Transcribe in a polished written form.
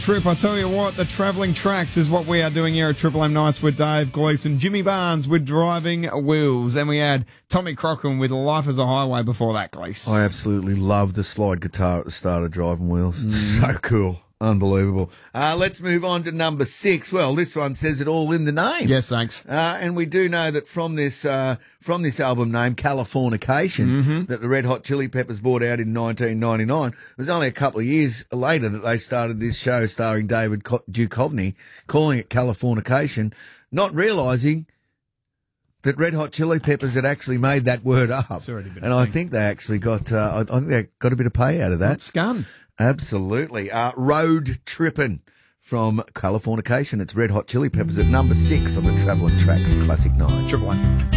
Trip, I tell you what, the travelling tracks is what we are doing here at Triple M Nights with Dave Gleeson, Jimmy Barnes with Driving Wheels, and we had Tommy Crocken with Life as a Highway before that, Gleeson. I absolutely love the slide guitar at the start of Driving Wheels. It's so cool. Unbelievable. Let's move on to number 6. Well, this one says it all in the name. Yes, thanks. And we do know that from this album name, Californication, that the Red Hot Chili Peppers brought out in 1999, it was only a couple of years later that they started this show starring David Duchovny, calling it Californication, not realising that Red Hot Chili Peppers had actually made that word up. It's already been and I think they actually got, I think they got a bit of pay out of that. That's scun. Absolutely. Road Trippin' from Californication. It's Red Hot Chili Peppers at number 6 on the Travelling Tracks Classic 9. Triple M.